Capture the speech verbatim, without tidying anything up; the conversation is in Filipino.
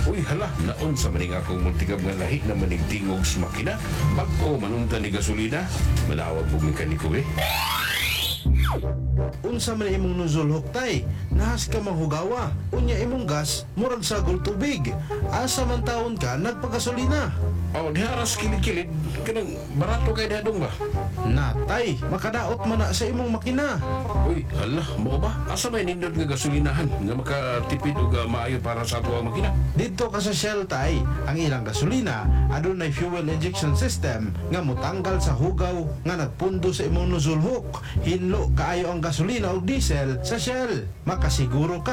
Uy, hala, naon sa maning akong multigab nga lahi na manigtingog sa makina. Pag-o manunta ni gasolina, malawag po mekaniko eh. Unsa man imong nozzle hook tay? Nahas ka manghugawa. Unya imong gas, murag sagol tubig. Asa man taon ka nagpagasolina? O, diharas kilid-kilid. Kanang barato kay dadong ba? Natay, makadaot man na sa imong makina. Uy, hala, mo ba? Asa may nindot nga gasolinahan nga makatipid o ga maayo para sa ato ang makina? Dito ka sa Shell tay, ang ilang gasolina adunay fuel injection system nga motanggal sa hugaw nga nagpundo sa imong nozzle hook. Hinlo kaayo ang gasolina o diesel sa Shell. Makasiguro ka